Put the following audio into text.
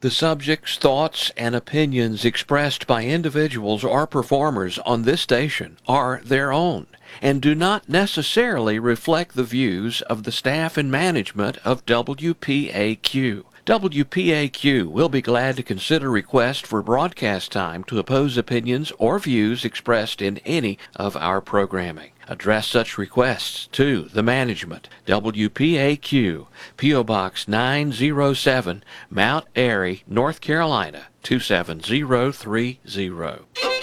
The subjects, thoughts, and opinions expressed by individuals or performers on this station are their own and do not necessarily reflect the views of the staff and management of WPAQ. WPAQ will be glad to consider requests for broadcast time to oppose opinions or views expressed in any of our programming. Address such requests to the management, WPAQ, P.O. Box 907, Mount Airy, North Carolina, 27030.